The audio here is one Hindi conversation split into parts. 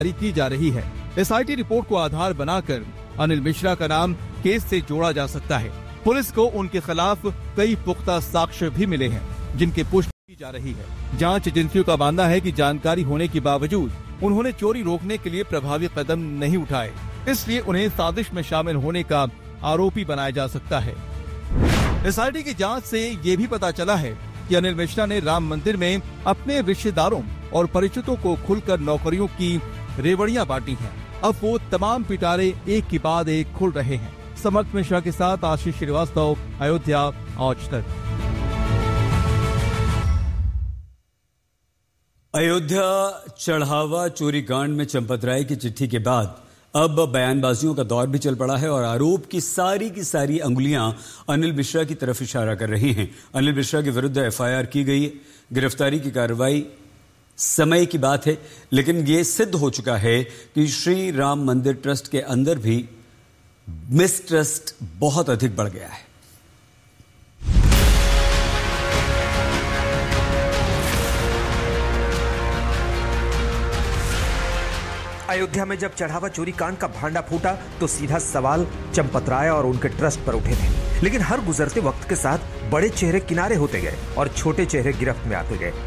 जारी की जा रही है। एसआईटी रिपोर्ट को आधार बनाकर अनिल मिश्रा का नाम केस से जोड़ा जा सकता है। पुलिस को उनके खिलाफ कई पुख्ता साक्ष्य भी मिले हैं, जिनकी पुष्टि की जा रही है। जांच एजेंसियों का मानना है कि जानकारी होने के बावजूद उन्होंने चोरी रोकने के लिए प्रभावी कदम नहीं उठाए, इसलिए उन्हें साजिश में शामिल होने का आरोपी बनाया जा सकता है। एसआईटी की जांच से ये भी पता चला है कि अनिल मिश्रा ने राम मंदिर में अपने रिश्तेदारों और परिचितों को खुलकर नौकरियों की रेवड़ियां बांटी हैं। अब वो तमाम पिटारे एक के बाद एक खुल रहे हैं। समर्थ मिश्रा के साथ आशीष श्रीवास्तव, अयोध्या, आज तक। अयोध्या चढ़ावा चोरी कांड में चंपत राय की चिट्ठी के बाद अब बयानबाजियों का दौर भी चल पड़ा है और आरोप की सारी अंगुलियां अनिल मिश्रा की तरफ इशारा कर रही हैं। अनिल मिश्रा के विरुद्ध एफआईआर की गई, गिरफ्तारी की कार्रवाई समय की बात है, लेकिन ये सिद्ध हो चुका है कि श्री राम मंदिर ट्रस्ट के अंदर भी मिसट्रस्ट बहुत अधिक बढ़ गया है। अयोध्या में जब चढ़ावा चोरी कांड का भांडा फूटा तो सीधा सवाल चंपत राय और उनके ट्रस्ट पर उठे थे। लेकिन हर गुजरते वक्त के साथ बड़े चेहरे किनारे होते गए और छोटे चेहरे गिरफ्त में आते गए।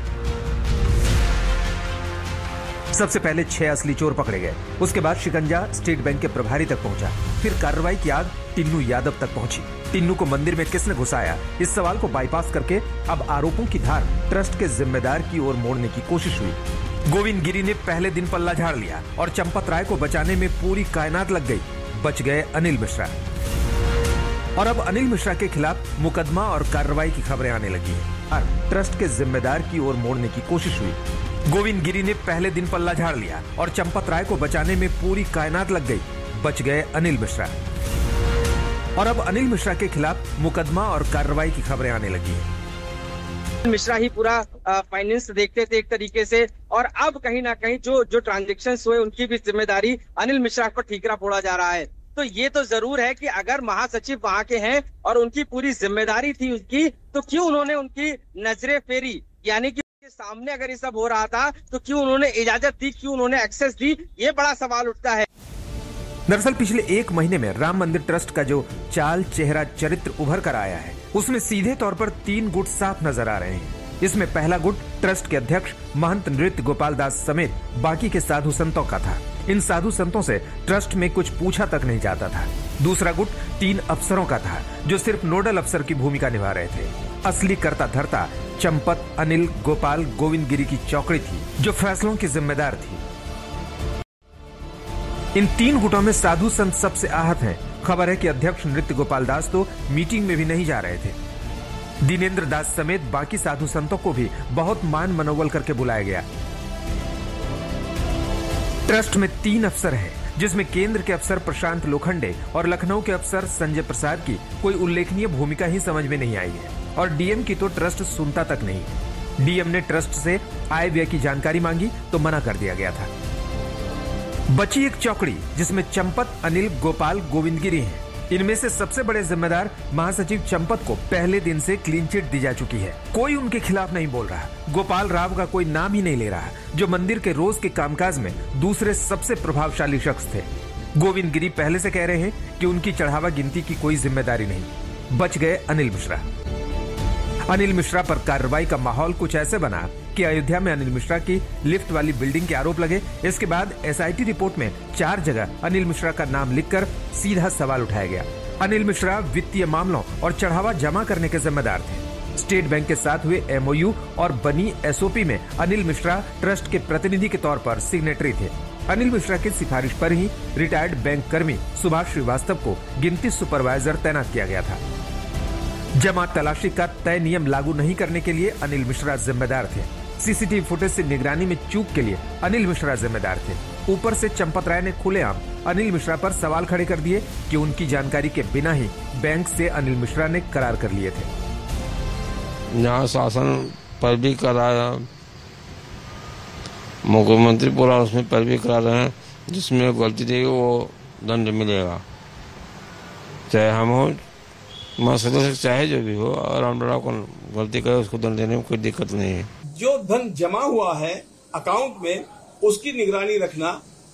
सबसे पहले 6 असली चोर पकड़े गए, उसके बाद शिकंजा स्टेट बैंक के प्रभारी तक पहुंचा, फिर कार्रवाई की आग टिन्नू यादव तक पहुंची। टिन्नू को मंदिर में किसने घुसाया, इस सवाल को बाईपास करके अब आरोपों की धार ट्रस्ट के जिम्मेदार की ओर मोड़ने की कोशिश हुई। गोविंद गिरी ने पहले दिन पल्ला झाड़ लिया और चंपत राय को बचाने में पूरी कायनात लग गई। बच गए अनिल मिश्रा। और अब अनिल मिश्रा के खिलाफ मुकदमा और कार्रवाई की खबरें आने लगी है और ट्रस्ट के जिम्मेदार की ओर मोड़ने की कोशिश हुई। गोविंद गिरी ने पहले दिन पल्ला झाड़ लिया और चंपत राय को बचाने में पूरी कायनात लग गई। बच गए अनिल मिश्रा। और अब अनिल मिश्रा के खिलाफ मुकदमा और कार्रवाई की खबरें आने लगी है। मिश्रा ही पूरा फाइनेंस देखते थे एक तरीके से, और अब कहीं ना कहीं जो ट्रांजैक्शंस हुए उनकी भी जिम्मेदारी अनिल मिश्रा पर ठीकरा फोड़ा जा रहा है। तो ये तो जरूर है कि अगर महासचिव वहां के हैं और उनकी पूरी जिम्मेदारी थी उसकी, तो क्यों उन्होंने उनकी नजरें फेरी, यानी कि उनके सामने अगर ये सब हो रहा था तो क्यों उन्होंने इजाजत दी, क्यों उन्होंने एक्सेस दी, ये बड़ा सवाल उठता है। दरअसल पिछले 1 महीने में राम मंदिर ट्रस्ट का जो चाल चेहरा चरित्र उभर कर आया है, उसमें सीधे तौर पर 3 गुट साफ नजर आ रहे हैं। इसमें पहला गुट ट्रस्ट के अध्यक्ष महंत नृत्य गोपाल दास समेत बाकी के साधु संतों का था। इन साधु संतों से ट्रस्ट में कुछ पूछा तक नहीं जाता था। दूसरा गुट 3 अफसरों का था जो सिर्फ नोडल अफसर की भूमिका निभा रहे थे। असली कर्ता धर्ता चंपत, अनिल, गोपाल, गोविंद गिरी की चौकड़ी थी जो फैसलों की जिम्मेदार थी। इन 3 गुटों में साधु संत सबसे आहत हैं। खबर है कि अध्यक्ष नृत्य गोपाल दास तो मीटिंग में भी नहीं जा रहे थे। दिनेंद्र दास समेत बाकी साधु संतों को भी बहुत मान मनोबल करके बुलाया गया। ट्रस्ट में 3 अफसर हैं, जिसमें केंद्र के अफसर प्रशांत लोखंडे और लखनऊ के अफसर संजय प्रसाद की कोई उल्लेखनीय भूमिका ही समझ में नहीं आई है, और डीएम की तो ट्रस्ट सुनता तक नहीं। डीएम ने ट्रस्ट से आय व्यय की जानकारी मांगी तो मना कर दिया गया था। बची एक चौकड़ी जिसमें चंपत, अनिल, गोपाल, गोविंद गिरी हैं। इनमें से सबसे बड़े जिम्मेदार महासचिव चंपत को पहले दिन से क्लीन चिट दी जा चुकी है। कोई उनके खिलाफ नहीं बोल रहा। गोपाल राव का कोई नाम ही नहीं ले रहा, जो मंदिर के रोज के कामकाज में दूसरे सबसे प्रभावशाली शख्स थे। गोविंद गिरी पहले से कह रहे हैं कि उनकी चढ़ावा गिनती की कोई जिम्मेदारी नहीं। बच गए अनिल मिश्रा। अनिल मिश्रा पर कार्रवाई का माहौल कुछ ऐसे बना कि अयोध्या में अनिल मिश्रा की लिफ्ट वाली बिल्डिंग के आरोप लगे। इसके बाद एसआईटी रिपोर्ट में 4 जगह अनिल मिश्रा का नाम लिखकर सीधा सवाल उठाया गया। अनिल मिश्रा वित्तीय मामलों और चढ़ावा जमा करने के जिम्मेदार थे। स्टेट बैंक के साथ हुए एमओयू और बनी एसओपी में अनिल मिश्रा ट्रस्ट के प्रतिनिधि के तौर पर सिग्नेटरी थे। अनिल मिश्रा की सिफारिश पर ही रिटायर्ड बैंक कर्मी सुभाष श्रीवास्तव को गिनती सुपरवाइजर तैनात किया गया था। जमा तलाशी का तय नियम लागू नहीं करने के लिए अनिल मिश्रा जिम्मेदार थे। सीसीटीवी फुटेज से निगरानी में चूक के लिए अनिल मिश्रा जिम्मेदार थे। ऊपर से चंपत राय ने खुलेआम अनिल मिश्रा पर सवाल खड़े कर दिए कि उनकी जानकारी के बिना ही बैंक से अनिल मिश्रा ने करार कर लिए थे। यहाँ शासन पर भी कराया, मुख्यमंत्री पूरा उसमें पर भी करा रहे हैं, जिसमें गलती देगी वो दंड मिलेगा, चाहे हम हो सदस्य चाहे जो भी हो, और रामडरा को गलती करे उसको दंड देने में कोई दिक्कत नहीं है। जो धन जमा हुआ है अकाउंट में उसकी निगरानी रखना